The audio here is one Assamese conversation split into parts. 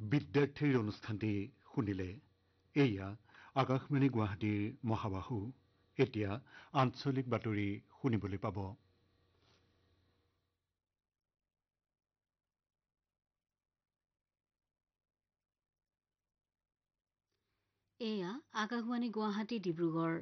বিদ্যাৰ্থীৰ অনুষ্ঠানটি শুনিলে। এয়া আকাশবাণী গুৱাহাটীৰ মহাবাহু। এতিয়া আঞ্চলিক বাতৰি শুনিবলৈ পাব। এয়া আকাশবাণী গুৱাহাটী ডিব্ৰুগড়।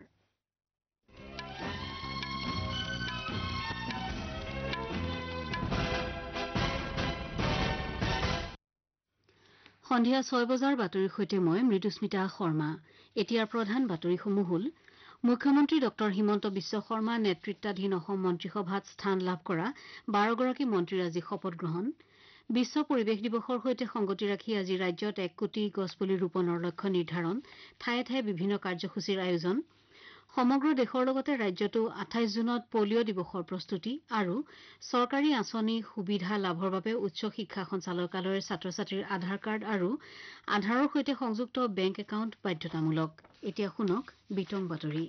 সন্ধিয়া ৬ বজাৰ বাতৰিৰ সৈতে মই মৃদুস্মিতা শৰ্মা। এতিয়াৰ প্ৰধান বাতৰিসমূহ হ'ল মুখ্যমন্ত্ৰী ডঃ হিমন্ত বিশ্ব শৰ্মা নেতৃত্বাধীন অসম মন্ত্ৰীসভাত স্থান লাভ কৰা ১২গৰাকী মন্ত্ৰীৰ আজি শপত গ্ৰহণ। বিশ্ব পৰিৱেশ দিৱসৰ সৈতে সংগতি ৰাখি আজি ৰাজ্যত ১ কোটি গছপুলি ৰোপণৰ লক্ষ্য নিৰ্ধাৰণ, ঠায়ে ঠায়ে বিভিন্ন কাৰ্যসূচীৰ আয়োজন। সমগ্ৰ দেশৰ লগতে ৰাজ্যতো ২৮ জুনত পলিঅ' দিৱসৰ প্ৰস্তুতি আৰু চৰকাৰী আঁচনি সুবিধা লাভৰ বাবে উচ্চ শিক্ষা সঞ্চালকালয়ৰ ছাত্ৰ ছাত্ৰীৰ আধাৰ কাৰ্ড আৰু আধাৰৰ সৈতে সংযুক্ত বেংক একাউণ্ট বাধ্যতামূলক। এতিয়া শুনক বিতং বাতৰি।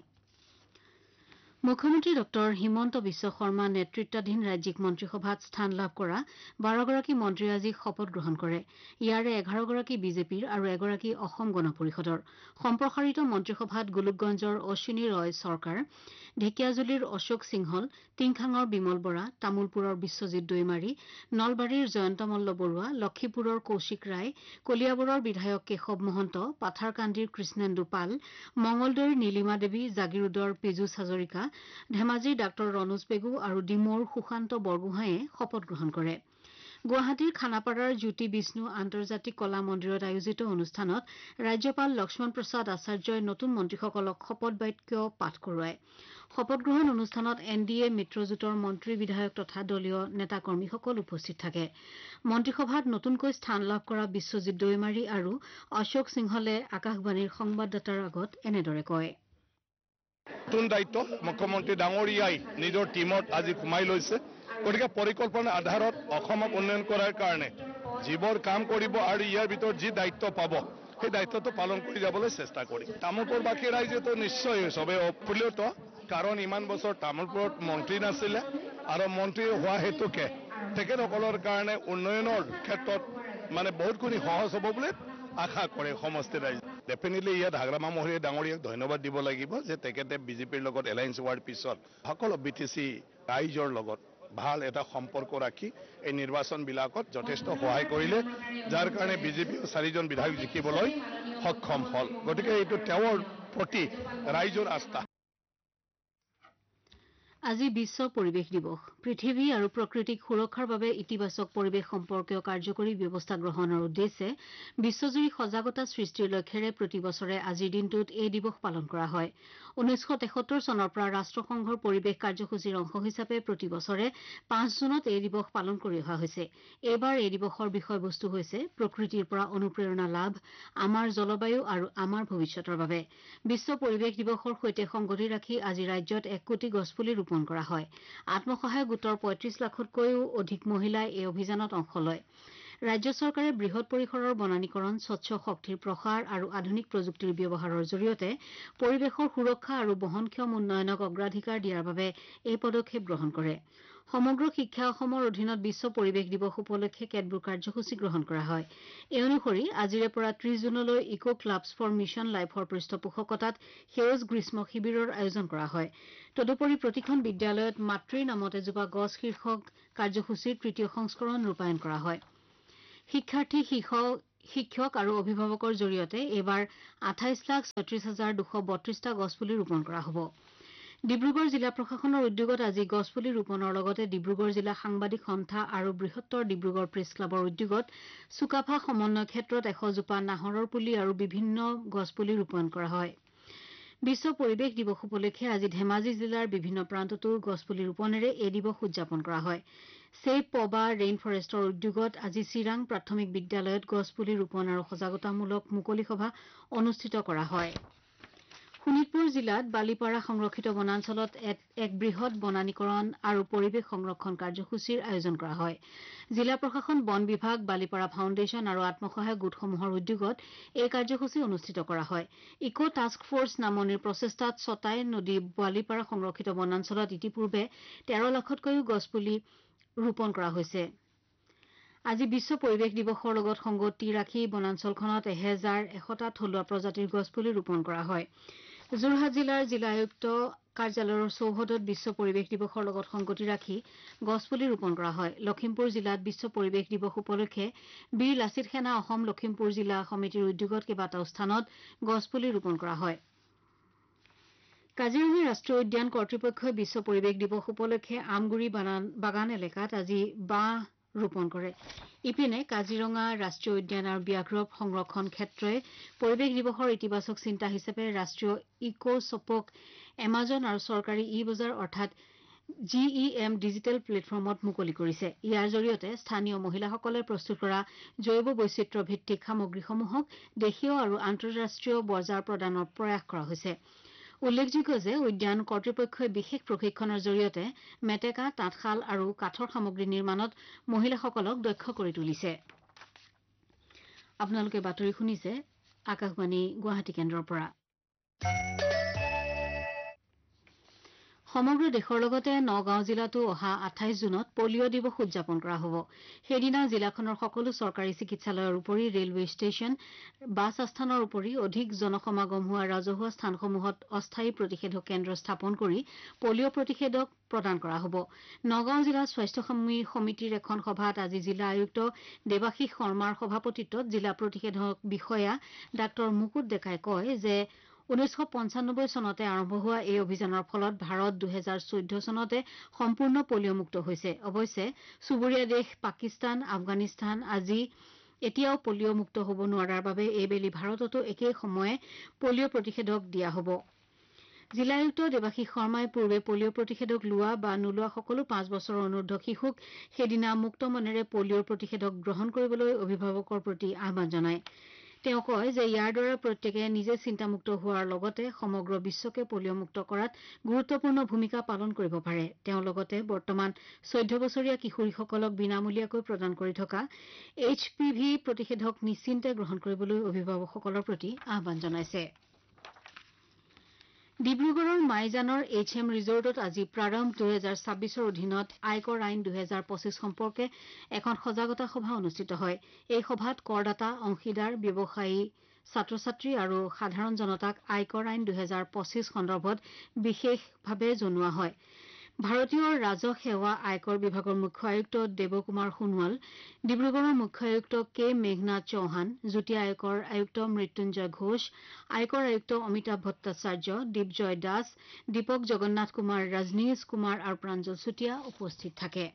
মুখ্যমন্ত্ৰী ডঃ হিমন্ত বিশ্ব শৰ্মা নেতৃত্বাধীন ৰাজ্যিক মন্ত্ৰীসভাত স্থান লাভ কৰা ১২গৰাকী মন্ত্ৰীয়ে আজি শপত গ্ৰহণ কৰে। ইয়াৰে ১১গৰাকী বিজেপিৰ আৰু এগৰাকী অসম গণ পৰিষদৰ। সম্প্ৰসাৰিত মন্ত্ৰীসভাত গোলোকগঞ্জৰ অশ্বিনী ৰয় চৰকাৰ, ঢেকিয়াজুলিৰ অশোক সিংহল, টিংখাঙৰ বিমল বৰা, তামুলপুৰৰ বিশ্বজিৎ দৈমাৰী, নলবাৰীৰ জয়ন্ত মল্ল বৰুৱা, লক্ষীপুৰৰ কৌশিক ৰায়, কলিয়াবৰৰ বিধায়ক কেশৱ মহন্ত, পাথাৰকান্দিৰ কৃষ্ণেন্দু পাল, মঙলদৈৰ নীলিমা দেৱী, জাগিৰোডৰ পীযুষ হাজৰিকা, ধেমাজিৰ ডাঃ ৰণোজ পেগু আৰু ডিমৌৰ সুশান্ত বৰগোহাঁয়ে শপত গ্ৰহণ কৰে। গুৱাহাটীৰ খানাপাৰাৰ জ্যোতি বিষ্ণু আন্তৰ্জাতিক কলা মন্দিৰত আয়োজিত অনুষ্ঠানত ৰাজ্যপাল লক্ষ্মণ প্ৰসাদ আচাৰ্যই নতুন মন্ত্ৰীসকলক শপত বাক্য পাঠ কৰোৱায়। শপত গ্ৰহণ অনুষ্ঠানত NDA মিত্ৰজোঁটৰ মন্ত্ৰী বিধায়ক তথা দলীয় নেতাকৰ্মীসকল উপস্থিত থাকে। মন্ত্ৰীসভাত নতুনকৈ স্থান লাভ কৰা বিশ্বজিৎ দৈমাৰী আৰু অশোক সিংহলে আকাশবাণীৰ সংবাদদাতাৰ আগত এনেদৰে কয়। নতুন দায়িত্ব মুখ্যমন্ত্ৰী ডাঙৰীয়াই নিজৰ টীমত আজি সোমাই লৈছে। গতিকে পৰিকল্পনাৰ আধাৰত অসমক উন্নয়ন কৰাৰ কাৰণে যিবোৰ কাম কৰিব আৰু ইয়াৰ ভিতৰত যি দায়িত্ব পাব সেই দায়িত্বটো পালন কৰি যাবলৈ চেষ্টা কৰিম। তামোলপুৰবাসী ৰাইজেতো নিশ্চয় চবে অপ্ৰিয়ত, কাৰণ ইমান বছৰ তামোলপুৰত মন্ত্ৰী নাছিলে আৰু মন্ত্ৰী হোৱা হেতুকে তেখেতসকলৰ কাৰণে উন্নয়নৰ ক্ষেত্ৰত বহুতখিনি সহজ হ'ব বুলি আশা কৰে সমষ্টি ৰাইজে। ডেফিনেটলি ইয়াত হাগ্ৰামা মহৰীয়া ডাঙৰীয়াক ধন্যবাদ দিব লাগিব যে তেখেতে বিজেপিৰ লগত এলায়েন্স হোৱাৰ পিছত সকলো BTC ৰাইজৰ লগত ভাল এটা সম্পৰ্ক ৰাখি এই নিৰ্বাচনবিলাকত যথেষ্ট সহায় কৰিলে, যাৰ কাৰণে বিজেপি 4জন বিধায়ক জিকিবলৈ সক্ষম হ'ল। গতিকে এইটো তেওঁৰ প্ৰতি ৰাইজৰ আস্থা। আজি বিশ্ব পৰিৱেশ দিৱস। পৃথিৱী আৰু প্ৰকৃতিক সুৰক্ষাৰ বাবে ইতিবাচক পৰিৱেশ সম্পৰ্কীয় কাৰ্যকৰী ব্যৱস্থা গ্ৰহণৰ উদ্দেশ্যে বিশ্বজুৰি সজাগতা সৃষ্টিৰ লক্ষ্যৰে প্ৰতি বছৰে আজিৰ দিনটোত এই দিৱস পালন কৰা হয়। 1973 চনৰ পৰা ৰাষ্ট্ৰসংঘৰ পৰিৱেশ কাৰ্যসূচীৰ অংশ হিচাপে প্ৰতি বছৰে 5 জুনত এই দিৱস পালন কৰি অহা হৈছে। এইবাৰ এই দিৱসৰ বিষয়বস্তু হৈছে প্ৰকৃতিৰ পৰা অনুপ্ৰেৰণা লাভ, আমাৰ জলবায়ু আৰু আমাৰ ভৱিষ্যতৰ বাবে। বিশ্ব পৰিৱেশ দিৱসৰ সৈতে সংগতি ৰাখি আজি ৰাজ্যত 1 কোটি গছপুলি ৰোপণ কৰা হয়। আত্মসহায়ক গোটৰ 35 লাখতকৈও অধিক মহিলাই এই অভিযানত অংশ লয়। ৰাজ্য চৰকাৰে বৃহৎ পৰিসৰৰ বনানীকৰণ, স্বচ্ছ শক্তিৰ প্ৰসাৰ আৰু আধুনিক প্ৰযুক্তিৰ ব্যৱহাৰৰ জৰিয়তে পৰিৱেশৰ সুৰক্ষা আৰু বহনক্ষম উন্নয়নক অগ্ৰাধিকাৰ দিয়াৰ বাবে এই পদক্ষেপ গ্ৰহণ কৰে। সমগ্ৰ শিক্ষা অসমৰ অধীনত বিশ্ব পৰিৱেশ দিৱস উপলক্ষে কেতবোৰ কাৰ্যসূচী গ্ৰহণ কৰা হয়। এই অনুসৰি আজিৰে পৰা 30 জুনলৈ ইকো ক্লাবছ ফৰ মিছন লাইফৰ পৃষ্ঠপোষকতাত সেউজ গ্ৰীষ্ম শিবিৰৰ আয়োজন কৰা হয়। তদুপৰি প্ৰতিখন বিদ্যালয়ত মাতৃৰ নামত এজোপা গছ শীৰ্ষক কাৰ্যসূচীৰ 3য় সংস্কৰণ ৰূপায়ণ কৰা হয়। শিক্ষাৰ্থী, শিক্ষক আৰু অভিভাৱকৰ জৰিয়তে এইবাৰ 28,36,232টা গছপুলি ৰোপণ কৰা হ'ব। ডিব্ৰুগড় জিলা প্ৰশাসনৰ উদ্যোগত আজি গছপুলি ৰোপণৰ লগতে ডিব্ৰুগড় জিলা সাংবাদিক সন্থা আৰু বৃহত্তৰ ডিব্ৰুগড় প্ৰেছ ক্লাবৰ উদ্যোগত চুকাফা সমন্বয় ক্ষেত্ৰত 100 জোপা নাহৰৰ পুলি আৰু বিভিন্ন গছপুলি ৰোপণ কৰা হয়। বিশ্ব পৰিৱেশ দিৱস উপলক্ষে আজি ধেমাজি জিলাৰ বিভিন্ন প্ৰান্ততো গছপুলি ৰোপণেৰে এই দিৱস উদযাপন কৰা হয়। ছেভ পবা ৰেইন ফৰেষ্টৰ উদ্যোগত আজি চিৰাং প্ৰাথমিক বিদ্যালয়ত গছপুলি ৰোপণ আৰু সজাগতামূলক মুকলি সভা অনুষ্ঠিত কৰা হয়। শোণিতপুৰ জিলাত বালিপাৰা সংৰক্ষিত বনাঞ্চলত এক বৃহৎ বনানীকৰণ আৰু পৰিৱেশ সংৰক্ষণ কাৰ্যসূচীৰ আয়োজন কৰা হয়। জিলা প্ৰশাসন, বন বিভাগ, বালিপাৰা ফাউণ্ডেশ্যন আৰু আত্মসহায়ক গোটসমূহৰ উদ্যোগত এই কাৰ্যসূচী অনুষ্ঠিত কৰা হয়। ইকো টাস্ক ফৰ্চ নামনিৰ প্ৰচেষ্টাত ছটাই নদী বালিপাৰা সংৰক্ষিত বনাঞ্চলত ইতিপূৰ্বে 13 লাখতকৈও গছপুলি ৰোপণ কৰা হৈছে। আজি বিশ্ব পৰিৱেশ দিৱসৰ লগত সংগতি ৰাখি বনাঞ্চলখনত 1100টা থলুৱা প্ৰজাতিৰ গছপুলি ৰোপণ কৰা হয়। যোৰহাট জিলাৰ জিলা আয়ুক্ত কাৰ্যালয়ৰ চৌহদত বিশ্ব পৰিৱেশ দিৱসৰ লগত সংগতি ৰাখি গছপুলি ৰোপণ কৰা হয়। লখিমপুৰ জিলাত বিশ্ব পৰিৱেশ দিৱস উপলক্ষে বীৰ লাচিত সেনা অসম লখিমপুৰ জিলা সমিতিৰ উদ্যোগত কেইবাটাও স্থানত গছপুলি ৰোপণ কৰা হয়। কাজিৰঙা ৰাষ্ট্ৰীয় উদ্যান কৰ্তৃপক্ষই বিশ্ব পৰিৱেশ দিৱস উপলক্ষে আমগুৰি বাগান এলেকাত আজি বাঁহ ৰোপণ কৰে। ইপিনে কাজিৰঙা ৰাষ্ট্ৰীয় উদ্যান আৰু ব্যাঘ্ৰ সংৰক্ষণ ক্ষেত্ৰই পৰিৱেশ দিৱসৰ ইতিবাচক চিন্তা হিচাপে ৰাষ্ট্ৰীয় ইকো শ্বপক এমাজন আৰু চৰকাৰী ই-বজাৰ অৰ্থাৎ GEM ডিজিটেল প্লেটফৰ্মত মুকলি কৰিছে। ইয়াৰ জৰিয়তে স্থানীয় মহিলাসকলে প্ৰস্তুত কৰা জৈৱ বৈচিত্ৰ্য ভিত্তিক সামগ্ৰীসমূহক দেশীয় আৰু আন্তঃৰাষ্ট্ৰীয় বজাৰ প্ৰদানৰ প্ৰয়াস কৰা হৈছে। উল্লেখযোগ্য যে উদ্যান কৰ্তৃপক্ষই বিশেষ প্ৰশিক্ষণৰ জৰিয়তে মেটেকা, তাঁতশাল আৰু কাঠৰ সামগ্ৰী নিৰ্মাণত মহিলাসকলক দক্ষ কৰি তুলিছে। আপোনালোকে বাতৰি শুনিছে আকাশবাণী গুৱাহাটী কেন্দ্ৰৰ পৰা। সমগ্ৰ দেশৰ লগতে নগাঁও জিলাতো অহা 28 জুনত পলিঅ' দিৱস উদযাপন কৰা হ'ব। সেইদিনা জিলাখনৰ সকলো চৰকাৰী চিকিৎসালয়ৰ উপৰি ৰেলৱে ষ্টেচন, বাছ আস্থানৰ উপৰি অধিক জনসমাগম হোৱা ৰাজহুৱা স্থানসমূহত অস্থায়ী প্ৰতিষেধক কেন্দ্ৰ স্থাপন কৰি পলিঅ' প্ৰতিষেধক প্ৰদান কৰা হ'ব। নগাঁও জিলা স্বাস্থ্য সমিতিৰ এখন সভাত আজি জিলা আয়ুক্ত দেৱাশীষ শৰ্মাৰ সভাপতিত্বত জিলা প্ৰতিষেধক বিষয়া ডাঃ মুকুট ডেকাই কয় যে 1995 চনতে আৰম্ভ হোৱা এই অভিযানৰ ফলত ভাৰত 2014 চনতে সম্পূৰ্ণ পলিঅ'মুক্ত হৈছে। অৱশ্যে চুবুৰীয়া দেশ পাকিস্তান, আফগানিস্তান এতিয়াও পলিঅ'মুক্ত হ'ব নোৱাৰাৰ বাবে এইবেলি ভাৰততো একেই সময়ে পলিঅ' প্ৰতিষেধক দিয়া হ'ব। জিলা আয়ুক্ত দেৱাশীষ শৰ্মাই পূৰ্বে পলিঅ' প্ৰতিষেধক লোৱা বা নোলোৱা সকলো 5 বছৰৰ অনূৰ্ধ্ব শিশুক সেইদিনা মুক্ত মনেৰে পলিঅ'ৰ প্ৰতিষেধক গ্ৰহণ কৰিবলৈ অভিভাৱকৰ প্ৰতি আহ্বান জনায়। তেওঁ কয় যে ইয়াৰ দ্বাৰা প্ৰত্যেকে নিজে চিন্তামুক্ত হোৱাৰ লগতে সমগ্ৰ বিশ্বকে পলিঅ'মুক্ত কৰাত গুৰুত্বপূৰ্ণ ভূমিকা পালন কৰিব পাৰে। তেওঁ লগতে বৰ্তমান 14 বছৰীয়া কিশোৰীসকলক বিনামূলীয়াকৈ প্ৰদান কৰি থকা HPV প্ৰতিষেধক নিশ্চিন্তে গ্ৰহণ কৰিবলৈ অভিভাৱকসকলৰ প্ৰতি আহ্বান জনাইছে। ডিব্ৰুগড়ৰ মাইজানৰ HM ৰিজৰ্টত আজি প্ৰাৰম্ভ 2026ৰ অধীনত আয়কৰ আইন 2025 সম্পৰ্কে এখন সজাগতা সভা অনুষ্ঠিত হয়। এই সভাত কৰদাতা, অংশীদাৰ, ব্যৱসায়ী, ছাত্ৰ-ছাত্ৰী আৰু সাধাৰণ জনতাক আয়কৰ আইন 2025 সন্দৰ্ভত বিশেষভাৱে জনোৱা হয়। ভাৰতীয় ৰাজহ সেৱা আয়কৰ বিভাগৰ মুখ্য আয়ুক্ত দেৱকুমাৰ সোণোৱাল, ডিব্ৰুগড়ৰ মুখ্য আয়ুক্ত কে মেঘনাথ চৌহান, যুটীয়া আয়কৰ আয়ুক্ত মৃত্যুঞ্জয় ঘোষ, আয়কৰ আয়ুক্ত অমিতাভ ভট্টাচাৰ্য, দীপজয় দাস, দীপক জগন্নাথ কুমাৰ, ৰজনীশ কুমাৰ আৰু প্ৰাঞ্জল চুতীয়া উপস্থিত থাকে।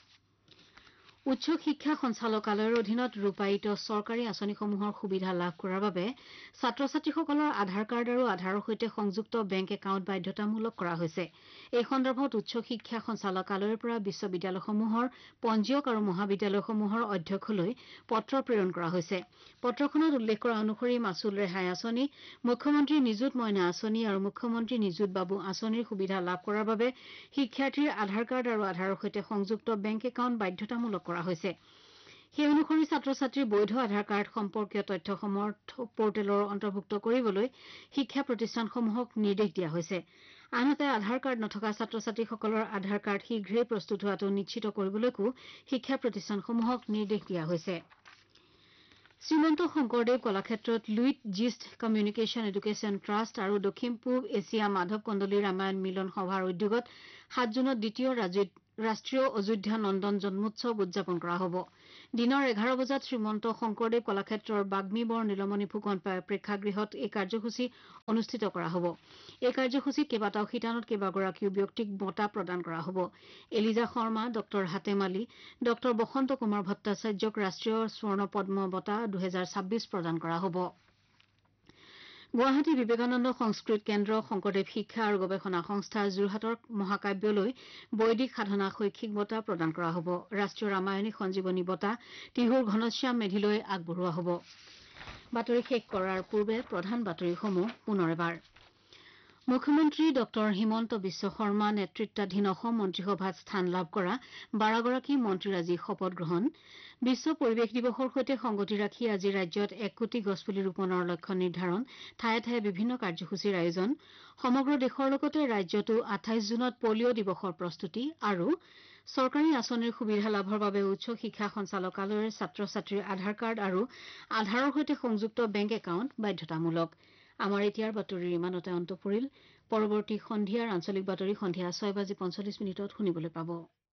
উচ্চ শিক্ষা সঞ্চালকালয়ৰ অধীনত ৰূপায়িত চৰকাৰী আঁচনিসমূহৰ সুবিধা লাভ কৰাৰ বাবে ছাত্ৰ-ছাত্ৰীসকলৰ আধাৰ কাৰ্ড আৰু আধাৰৰ সৈতে সংযুক্ত বেংক একাউণ্ট বাধ্যতামূলক কৰা হৈছে। এই সন্দৰ্ভত উচ্চ শিক্ষা সঞ্চালকালয়ৰ পৰা বিশ্ববিদ্যালয়সমূহৰ পঞ্জীয়ক আৰু মহাবিদ্যালয়সমূহৰ অধ্যক্ষলৈ পত্ৰ প্ৰেৰণ কৰা হৈছে। পত্ৰখনত উল্লেখ কৰা অনুসৰি মাচুল ৰেহাই আঁচনি, মুখ্যমন্ত্ৰী নিযুত মইনা আঁচনি আৰু মুখ্যমন্ত্ৰী নিযুত বাবু আঁচনিৰ সুবিধা লাভ কৰাৰ বাবে শিক্ষাৰ্থীৰ আধাৰ কাৰ্ড আৰু আধাৰৰ সৈতে সংযুক্ত বেংক একাউণ্ট বাধ্যতামূলক কৰা হৈছে। সেই অনুসৰি ছাত্ৰ-ছাত্ৰীৰ বৈধ আধাৰ কাৰ্ড সম্পৰ্কীয় তথ্যসমূহ পৰ্টেলৰ অন্তৰ্ভুক্ত কৰিবলৈ শিক্ষা প্ৰতিষ্ঠানসমূহক নিৰ্দেশ দিয়া হৈছে। আনহাতে আধাৰ কাৰ্ড নথকা ছাত্ৰ-ছাত্ৰীসকলৰ আধাৰ কাৰ্ড শীঘ্ৰেই প্ৰস্তুত হোৱাটো নিশ্চিত কৰিবলৈকো শিক্ষা প্ৰতিষ্ঠানসমূহক নিৰ্দেশ দিয়া হৈছে। শ্ৰীমন্ত শংকৰদেৱ কলাক্ষেত্ৰত Luit GIST communication education trust আৰু দক্ষিণ পূব এছিয়া মাধৱ কন্দলী ৰামায়ণ মিলন সভাৰ উদ্যোগত 7 জুনত দ্বিতীয় ৰাষ্ট্ৰীয় অযোধ্যা নন্দন জন্মোৎসৱ উদযাপন কৰা হ'ব। দিনৰ 11 বজাত শ্ৰীমন্ত শংকৰদেৱ কলাক্ষেত্ৰৰ বাগ্মী বৰ নীলমণি ফুকন প্ৰেক্ষাগৃহত এই কাৰ্যসূচী অনুষ্ঠিত কৰা হ'ব। এই কাৰ্যসূচীত কেইবাটাও শিতানত কেইবাগৰাকীও ব্যক্তিক বঁটা প্ৰদান কৰা হ'ব। এলিজা শৰ্মা, ডঃ হাতেম আলী, ডঃ বসন্ত কুমাৰ ভট্টাচাৰ্যক ৰাষ্ট্ৰীয় স্বৰ্ণ পদ্ম বঁটা 2026 প্ৰদান কৰা হ'ব। গুৱাহাটী বিবেকানন্দ সংস্কৃত কেন্দ্ৰ, শংকৰদেৱ শিক্ষা আৰু গৱেষণা সংস্থা, যোৰহাটৰ মহাকাব্যলৈ বৈদিক সাধনা শৈক্ষিক বঁটা প্ৰদান কৰা হ'ব। ৰাষ্ট্ৰীয় ৰামায়ণিক সঞ্জীৱনী বঁটা তিহুৰ ঘনশ্যাম মেধিলৈ আগবঢ়োৱা হ'ব। বাতৰি শেষ কৰাৰ পূৰ্বে প্ৰধান বাতৰিসমূহ পুনৰ এবাৰ। মুখ্যমন্ত্ৰী ডঃ হিমন্ত বিশ্ব শৰ্মা নেতৃত্বাধীন অসম মন্ত্ৰীসভাত স্থান লাভ কৰা 12গৰাকী মন্ত্ৰীৰ আজি শপত গ্ৰহণ। বিশ্ব পৰিৱেশ দিৱসৰ সৈতে সংগতি ৰাখি আজি ৰাজ্যত 1 কোটি গছপুলি ৰোপণৰ লক্ষ্য নিৰ্ধাৰণ, ঠায়ে ঠায়ে বিভিন্ন কাৰ্যসূচীৰ আয়োজন। সমগ্ৰ দেশৰ লগতে ৰাজ্যতো 28 জুনত পলিঅ' দিৱসৰ প্ৰস্তুতি আৰু চৰকাৰী আঁচনিৰ সুবিধা লাভৰ বাবে উচ্চ শিক্ষা সঞ্চালকালয়ৰ ছাত্ৰ ছাত্ৰীৰ আধাৰ কাৰ্ড আৰু আধাৰৰ সৈতে সংযুক্ত বেংক একাউণ্ট বাধ্যতামূলক আমাৰ এতিয়াৰ বাতৰিৰ ইমানতে অন্ত পৰিল পৰৱৰ্তী সন্ধিয়াৰ আঞ্চলিক বাতৰি সন্ধিয়া 6:45 শুনিবলৈ পাব